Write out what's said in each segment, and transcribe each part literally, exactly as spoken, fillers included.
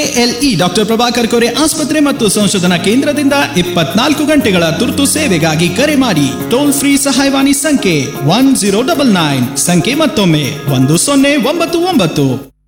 KLE doctor Prabhakar Kore ಆಸ್ಪತ್ರೆ ಮತ್ತು ಸಂಶೋಧನಾ ಕೇಂದ್ರದಿಂದ ಇಪ್ಪತ್ನಾಲ್ಕು ಗಂಟೆಗಳ ತುರ್ತು ಸೇವೆಗಾಗಿ ಕರೆ ಮಾಡಿ. ಟೋಲ್ ಫ್ರೀ ಸಹಾಯವಾಣಿ ಸಂಖ್ಯೆ ಒನ್ ಜೀರೋ ಡಬಲ್ ನೈನ್. ಸಂಖ್ಯೆ ಮತ್ತೊಮ್ಮೆ ಒಂದು ಸೊನ್ನೆ ಒಂಬತ್ತು ಒಂಬತ್ತು.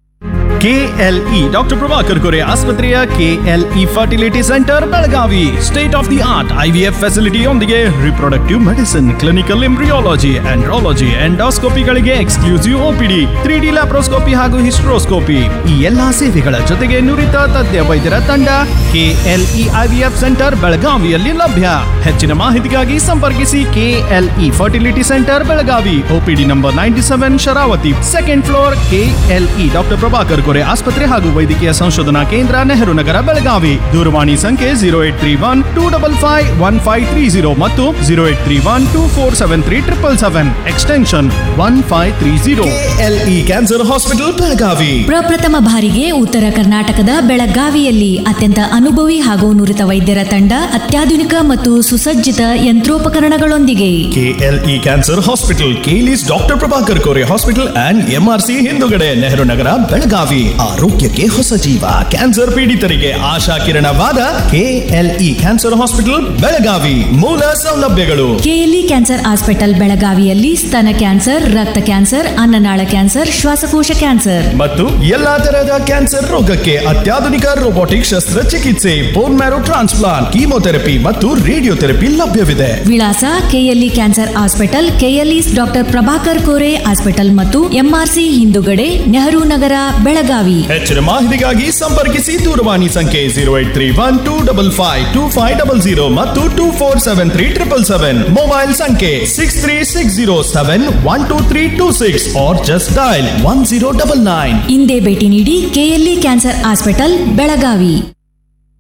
ಕೆಎಲ್ಇ ಡಾಕ್ಟರ್ ಪ್ರಭಾಕರ್ ಕೋರೆ ಆಸ್ಪತ್ರೆಯ KLE fertility centre Belagavi state of the art IVF ಫೆಸಿಲಿಟಿಯೊಂದಿಗೆ reproductive medicine, clinical embryology, andrology, ಎಂಡೋಸ್ಕೋಪಿಗಳಿಗೆ exclusive OPD, three D laparoscopy ಹಾಗೂ ಹಿಸ್ಟ್ರೋಸ್ಕೋಪಿ ಈ ಎಲ್ಲಾ ಸೇವೆಗಳ ಜೊತೆಗೆ ನುರಿತ ತಜ್ಞ ವೈದ್ಯರ ತಂಡ ಕೆಎಲ್ಇ ಐವಿಎಫ್ ಸೆಂಟರ್ ಬೆಳಗಾವಿಯಲ್ಲಿ ಲಭ್ಯ. ಹೆಚ್ಚಿನ ಮಾಹಿತಿಗಾಗಿ ಸಂಪರ್ಕಿಸಿ KLE fertility centre Belagavi, OPD number ninety seven, Sharavati, second floor, KLE doctor Prabhakar Kore ಆಸ್ಪತ್ರೆ ಹಾಗೂ ವೈದ್ಯಕೀಯ ಸಂಶೋಧನಾ ಕೇಂದ್ರ, ನೆಹರು ನಗರ, ಬೆಳಗಾವಿ. ದೂರವಾಣಿ ಸಂಖ್ಯೆ zero eight three one two double five one five three zero ಮತ್ತು zero eight three one two four seven three triple seven, extension one five three zero. KLE cancer hospital Belagavi. ಪ್ರಪ್ರಥಮ ಬಾರಿಗೆ ಉತ್ತರ ಕರ್ನಾಟಕದ ಬೆಳಗಾವಿಯಲ್ಲಿ ಅತ್ಯಂತ ಅನುಭವಿ ಹಾಗೂ ನುರಿತ ವೈದ್ಯರ ತಂಡ, ಅತ್ಯಾಧುನಿಕ ಮತ್ತು ಸುಸಜ್ಜಿತ ಯಂತ್ರೋಪಕರಣಗಳೊಂದಿಗೆ. KLE cancer hospital, ಕೇಲಿಸ್ doctor Prabhakar Kore hospital and MRC ಹಿಂದುಗಡೆ, ನೆಹರು ನಗರ, ಬೆಳಗಾವಿ. ಆರೋಗ್ಯಕ್ಕೆ ಹೊಸ ಜೀವ. ಕ್ಯಾನ್ಸರ್ ಪೀಡಿತರಿಗೆ ಆಶಾ ಕಿರಣವಾದ ಕೆಎಲ್ಇ ಕ್ಯಾನ್ಸರ್ ಹಾಸ್ಪಿಟಲ್ ಬೆಳಗಾವಿ. ಮೂಲ ಸೌಲಭ್ಯಗಳು: ಕೆಎಲ್ಇ ಕ್ಯಾನ್ಸರ್ ಹಾಸ್ಪಿಟಲ್ ಬೆಳಗಾವಿಯಲ್ಲಿ ಸ್ತನ ಕ್ಯಾನ್ಸರ್, ರಕ್ತ ಕ್ಯಾನ್ಸರ್, ಅನ್ನನಾಳ ಕ್ಯಾನ್ಸರ್, ಶ್ವಾಸಕೋಶ ಕ್ಯಾನ್ಸರ್ ಮತ್ತು ಎಲ್ಲಾ ತರಹದ ಕ್ಯಾನ್ಸರ್ ರೋಗಕ್ಕೆ ಅತ್ಯಾಧುನಿಕ ರೋಬೋಟಿಕ್ ಶಸ್ತ್ರಚಿಕಿತ್ಸೆ, ಬೋನ್ ಮ್ಯಾರೋ ಟ್ರಾನ್ಸ್ಪ್ಲಾಂಟ್, ಕೀಮೋಥೆರಪಿ ಮತ್ತು ರೇಡಿಯೋಥೆರಪಿ ಲಭ್ಯವಿದೆ. ವಿಳಾಸ: KLE cancer hospital, KLE doctor Prabhakar Kore hospital ಮತ್ತು ಎಂಆರ್ಸಿ ಹಿಂದುಗಡೆ, ನೆಹರು ನಗರ, ಬೆಳಗಾವಿ. ಹೆಚ್ಚಿನ ಮಾಹಿತಿಗಾಗಿ ಸಂಪರ್ಕಿಸಿ. ದೂರವಾಣಿ ಸಂಖ್ಯೆ zero eight three one two double five two five double zero ಮತ್ತು two four seven three triple seven. Mobile ಸಂಖ್ಯೆ six three six zero seven one two three two six are just dial one zero double nine. ಇಂದೇ ಭೇಟಿ ನೀಡಿ. KLE cancer hospital Belagavi.